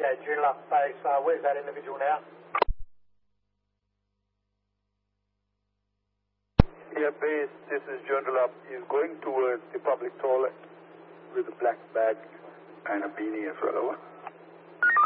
Yeah, Joondalup base. Where's that individual now? Yeah, base, this is Joondalup. He's going towards the public toilet with a black bag and a beanie as well, over.